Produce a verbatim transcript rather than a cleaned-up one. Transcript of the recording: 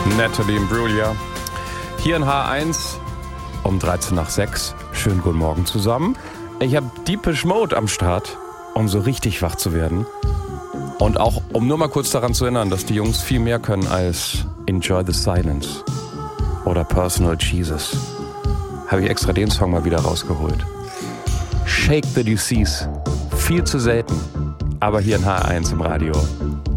Natalie Imbruglia. Hier in H eins um dreizehn nach sechs. Schönen guten Morgen zusammen. Ich habe Depeche Mode am Start, um so richtig wach zu werden. Und auch, um nur mal kurz daran zu erinnern, dass die Jungs viel mehr können als Enjoy the Silence oder Personal Jesus. Habe ich extra den Song mal wieder rausgeholt. Shake the Disease. Viel zu selten. Aber hier in H eins im Radio.